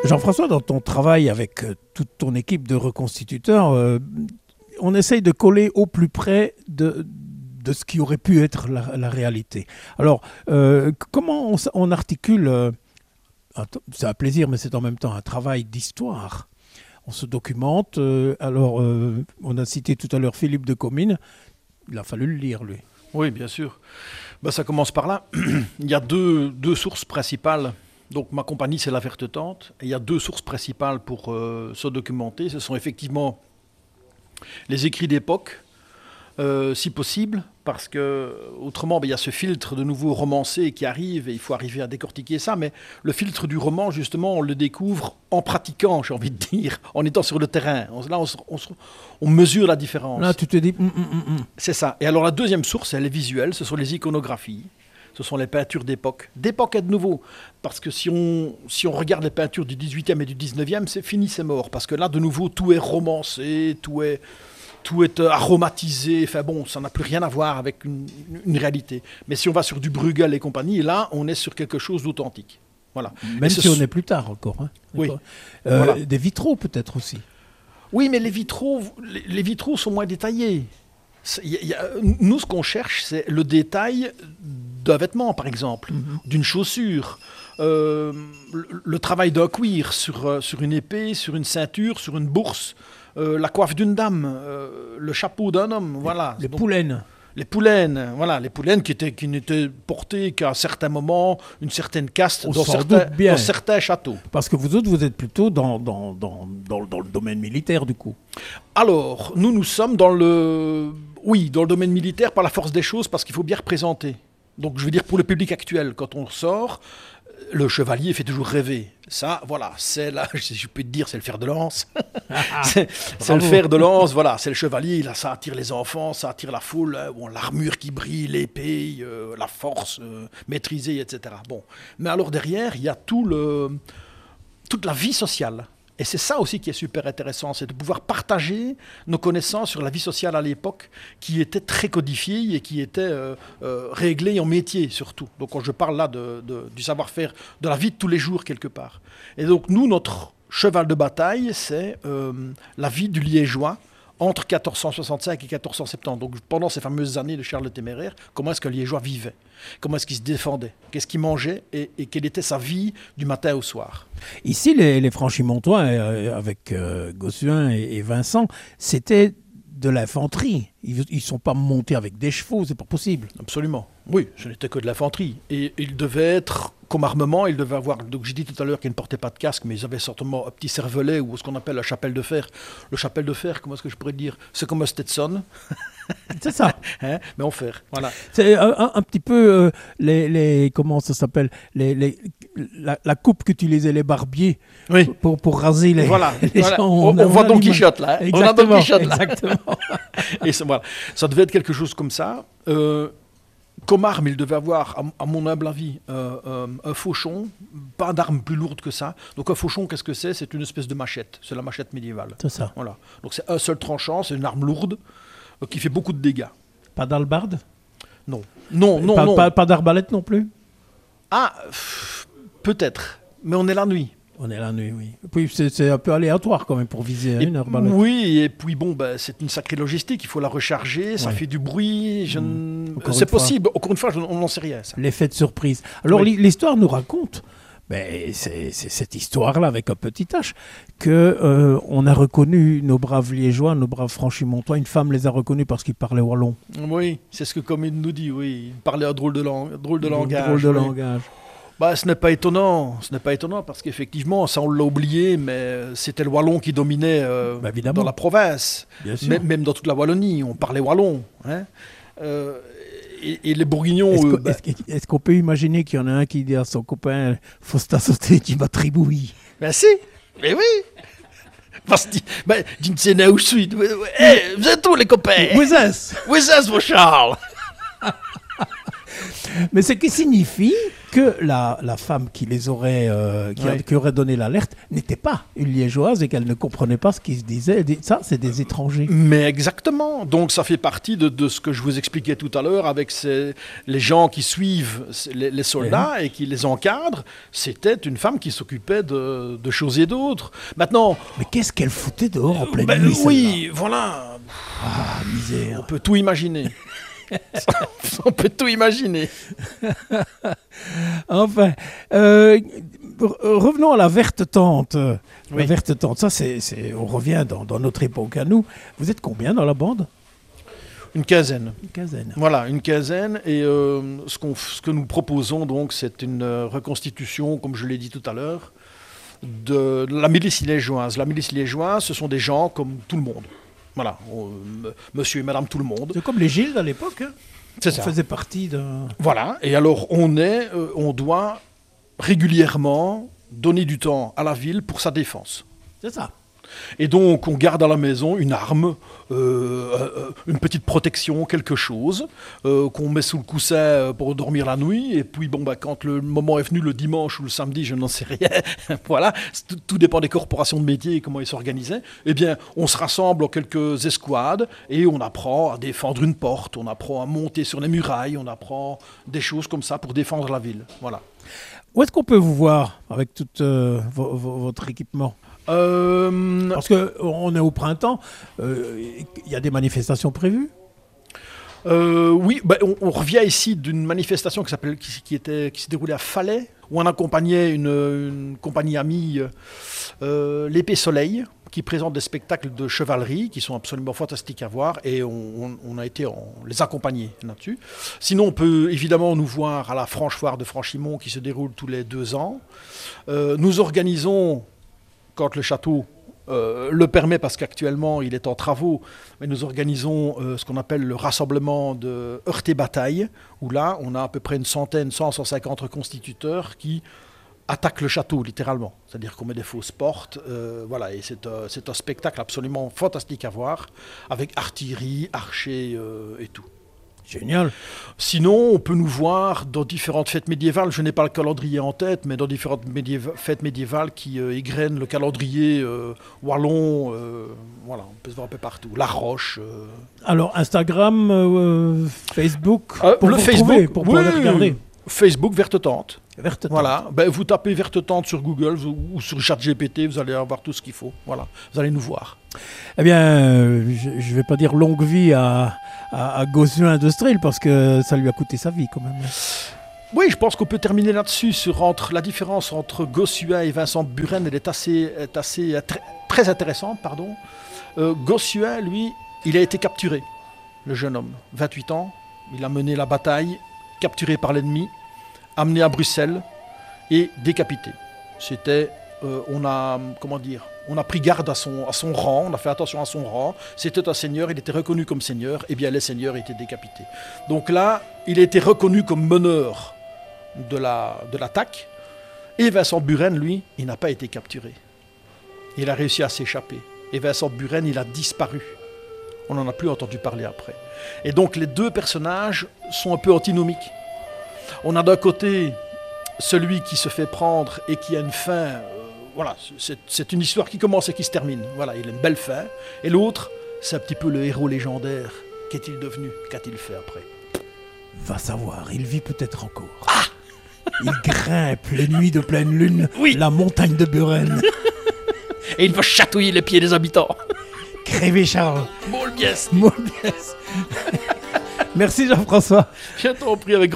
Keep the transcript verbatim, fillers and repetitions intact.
Jean-François, dans ton travail avec euh, toute ton équipe de reconstituteurs, euh, on essaye de coller au plus près de, de ce qui aurait pu être la, la réalité. Alors, euh, comment on, on articule, euh, c'est un plaisir, mais c'est en même temps un travail d'histoire. On se documente. Euh, alors, euh, on a cité tout à l'heure Philippe de Comines. Il a fallu le lire, lui. Oui, bien sûr. Ben, ça commence par là. Il y a deux, deux sources principales. Donc ma compagnie, c'est La Verte Tente. Et il y a deux sources principales pour euh, se documenter. Ce sont effectivement les écrits d'époque, euh, si possible, parce que autrement, ben, il y a ce filtre de nouveau romancé qui arrive et il faut arriver à décortiquer ça. Mais le filtre du roman, justement, on le découvre en pratiquant, j'ai envie de dire, en étant sur le terrain. On, là, on, on, on mesure la différence. Là, tu te dis... Mm, mm, mm. C'est ça. Et alors la deuxième source, elle est visuelle, ce sont les iconographies. Ce sont les peintures d'époque. D'époque et de nouveau. Parce que si on, si on regarde les peintures du dix-huitième et du dix-neuvième, c'est fini, c'est mort. Parce que là, de nouveau, tout est romancé, tout est, tout est aromatisé. Enfin bon, ça n'a plus rien à voir avec une, une réalité. Mais si on va sur du Bruegel et compagnie, là, on est sur quelque chose d'authentique. Voilà. Même si on est plus tard encore. Hein, oui. Euh, voilà. Des vitraux peut-être aussi. Oui, mais les vitraux, les, les vitraux sont moins détaillés. Y a, y a, nous, ce qu'on cherche, c'est le détail d'un vêtement, par exemple, mm-hmm. d'une chaussure, euh, le, le travail d'un cuir sur, euh, sur une épée, sur une ceinture, sur une bourse, euh, la coiffe d'une dame, euh, le chapeau d'un homme, les, voilà. Les Donc, poulaines. Les poulaines, voilà, les poulaines qui, étaient, qui n'étaient portées qu'à un certain moment, une certaine caste dans certains, dans certains châteaux. Parce que vous autres, vous êtes plutôt dans, dans, dans, dans, dans le domaine militaire, du coup. Alors, nous, nous sommes dans le... Oui, dans le domaine militaire par la force des choses, parce qu'il faut bien représenter. Donc, je veux dire, pour le public actuel, quand on sort, le chevalier fait toujours rêver. Ça, voilà, c'est là, je peux te dire, c'est le fer de lance. c'est, c'est le fer de lance, voilà, c'est le chevalier, là, ça attire les enfants, ça attire la foule, hein, bon, l'armure qui brille, l'épée, euh, la force euh, maîtrisée, et cetera. Bon. Mais alors derrière, il y a tout le, toute la vie sociale. Et c'est ça aussi qui est super intéressant, c'est de pouvoir partager nos connaissances sur la vie sociale à l'époque, qui était très codifiée et qui était euh, euh, réglée en métier surtout. Donc quand je parle là de, de, du savoir-faire, de la vie de tous les jours quelque part. Et donc nous, notre cheval de bataille, c'est euh, la vie du liégeois entre quatorze cent soixante-cinq et quatorze cent soixante-dix. Donc pendant ces fameuses années de Charles le Téméraire, comment est-ce que le liégeois vivait ? Comment est-ce qu'il se défendait ? Qu'est-ce qu'il mangeait ? et, et quelle était sa vie du matin au soir ? Ici, les, les Franchimontois, euh, avec euh, Gossuin et, et Vincent, c'était de l'infanterie. Ils ne sont pas montés avec des chevaux, c'est pas possible. Absolument. Oui, ce n'était que de l'infanterie. Et ils devaient être, comme armement, ils devaient avoir, donc j'ai dit tout à l'heure qu'ils ne portaient pas de casque, mais ils avaient certainement un petit cervelet ou ce qu'on appelle la chapelle de fer. Le chapelle de fer, comment est-ce que je pourrais dire ? C'est comme un Stetson. C'est ça. Hein, mais en fer, voilà. C'est un, un, un petit peu euh, les, les, comment ça s'appelle, les, les, la, la coupe qu'utilisaient les barbiers oui. pour, pour raser les, voilà, les voilà. gens. On, on, on voit Don Quichotte là. Hein. Exactement, on a Don Quichotte là. exactement. Et ça, voilà. Ça devait être quelque chose comme ça. Euh, Comme arme, il devait avoir, à, à mon humble avis, euh, euh, un fauchon, pas d'arme plus lourde que ça. Donc un fauchon, qu'est-ce que c'est ? C'est une espèce de machette. C'est la machette médiévale. C'est ça. Voilà. Donc c'est un seul tranchant, c'est une arme lourde euh, qui fait beaucoup de dégâts. Pas d'albarde ? Non. Non, non, pas, non. Pas, pas d'arbalète non plus ? Ah, pff, peut-être. Mais on est la nuit. On est la nuit, oui. Puis c'est, c'est un peu aléatoire quand même pour viser et, une arbalète. Oui, et puis bon, bah, c'est une sacrée logistique. Il faut la recharger, ça ouais. fait du bruit. Je mmh. n... C'est possible. Fois. Encore une fois, je, on n'en sait rien. Ça. L'effet de surprise. Alors oui. l'histoire nous raconte, ben, c'est, c'est cette histoire-là avec un petit H, qu'on euh, a reconnu nos braves liégeois, nos braves franchimontois. Une femme les a reconnus parce qu'ils parlaient wallon. Oui, c'est ce que Comines nous dit. Oui, ils parlaient un drôle de, lang- drôle de langage. Drôle de oui. langage. Bah, ce n'est pas étonnant, ce n'est pas étonnant parce qu'effectivement, ça on l'a oublié, mais c'était le wallon qui dominait euh, bah, dans la province, même, même dans toute la Wallonie, on parlait wallon. Hein euh, et, et les Bourguignons... Est-ce, euh, bah... est-ce, est-ce qu'on peut imaginer qu'il y en a un qui dit à son copain « Faut se tassoter, tu vas tribouiller ». Ben si, mais oui. Parce que, ben, d'une scène où je suis, hey, vous êtes tous les copains. Où est-ce Où est-ce mon Charles? Mais ce qui signifie que la, la femme qui les aurait, euh, qui, a- Ouais. qui aurait donné l'alerte n'était pas une liégeoise et qu'elle ne comprenait pas ce qui se disait. Elle dit, ça, c'est des étrangers. Mais exactement. Donc ça fait partie de, de ce que je vous expliquais tout à l'heure avec ces- les gens qui suivent ces- les, les soldats et qui les encadrent. C'était une femme qui s'occupait de, de choses et d'autres. Maintenant, Mais qu'est-ce qu'elle foutait dehors en pleine ben nuit, celle-là? oui, voilà. Ah, misère. On peut tout imaginer. On peut tout imaginer. Enfin, euh, re- revenons à la verte tente. La Oui. verte tente, ça, c'est, c'est- on revient dans, dans notre époque à nous. Vous êtes combien dans la bande? Une quinzaine. Une quinzaine. Voilà, une quinzaine. Et euh, ce, qu'on, ce que nous proposons, donc, c'est une euh, reconstitution, comme je l'ai dit tout à l'heure, de la milice liégeoise. La milice liégeoise, ce sont des gens comme tout le monde. Voilà, on- m- monsieur et madame tout le monde. C'est comme les gildes à l'époque. Hein. C'est On ça. faisait partie d'un... Voilà, et alors on est, euh, on doit régulièrement donner du temps à la ville pour sa défense. C'est ça. Et donc, on garde à la maison une arme, euh, euh, une petite protection, quelque chose, euh, qu'on met sous le coussin euh, pour dormir la nuit. Et puis, bon, bah, quand le moment est venu, le dimanche ou le samedi, je n'en sais rien, voilà, c'est tout, tout dépend des corporations de métier et comment ils s'organisaient. Eh bien, on se rassemble en quelques escouades et on apprend à défendre une porte, on apprend à monter sur les murailles, on apprend des choses comme ça pour défendre la ville. Voilà. Où est-ce qu'on peut vous voir avec tout euh, vo- vo- votre équipement? Euh, Parce qu'on est au printemps, euh, il y a des manifestations prévues? Euh, oui, ben, on, on revient ici d'une manifestation qui, s'appelle, qui, qui, était, qui s'est déroulée à Falais, où on accompagnait une, une compagnie amie, euh, l'Épée Soleil, qui présente des spectacles de chevalerie qui sont absolument fantastiques à voir, et on, on- on a été en, les accompagner là-dessus. Sinon, on peut évidemment nous voir à la Franche Foire de Franchimont, qui se déroule tous les deux ans. Euh, nous organisons, quand le château euh, le permet, parce qu'actuellement il est en travaux, mais nous organisons euh, ce qu'on appelle le rassemblement de heurté-bataille, où là on a à peu près une centaine, cent, cent cinquante reconstituteurs qui attaquent le château littéralement. C'est-à-dire qu'on met des fausses portes, euh, voilà, et c'est, euh, c'est un spectacle absolument fantastique à voir, avec artillerie, archers euh, et tout. Génial. Sinon, on peut nous voir dans différentes fêtes médiévales. Je n'ai pas le calendrier en tête, mais dans différentes médiéva- fêtes médiévales qui euh, égrènent le calendrier euh, wallon. euh, voilà, on peut se voir un peu partout. La Roche. euh. Alors, Instagram, euh, Facebook, Euh, pour le vous Facebook, retrouver, pour pouvoir oui, les regarder. Facebook Verte Tente. Verte tente. Voilà. Ben, vous tapez Verte Tente sur Google vous- ou sur ChatGPT, vous allez avoir tout ce qu'il faut. Voilà, vous allez nous voir. Eh bien, euh, je ne vais pas dire longue vie à, à, à Gossuin Industriel parce que ça lui a coûté sa vie quand même. Oui, je pense qu'on peut terminer là-dessus sur entre, la différence entre Gossuin et Vincent Buren. Elle est assez, est assez très, très intéressante, pardon. Euh, Gossuin, lui, il a été capturé, le jeune homme, vingt-huit ans. Il a mené la bataille, capturé par l'ennemi, amené à Bruxelles et décapité. C'était, euh, on a, comment dire, on a pris garde à son, à son rang, on a fait attention à son rang. C'était un seigneur, il était reconnu comme seigneur, et bien les seigneurs étaient décapités. Donc là, il a été reconnu comme meneur de la, de l'attaque. Et Vincent Buren, lui, il n'a pas été capturé. Il a réussi à s'échapper. Et Vincent Buren, il a disparu. On n'en a plus entendu parler après. Et donc les deux personnages sont un peu antinomiques. On a d'un côté celui qui se fait prendre et qui a une fin. euh, voilà, c'est, c'est une histoire qui commence et qui se termine. Voilà, il a une belle fin. Et l'autre, c'est un petit peu le héros légendaire. Qu'est-il devenu? Qu'a-t-il fait après? Va savoir, il vit peut-être encore. Il grimpe les nuits de pleine lune, Oui. la montagne de Buren. Et il va chatouiller les pieds des habitants. Crévé Charles. Bon, yes. Molbiès. Merci Jean-François. Je t'en prie avec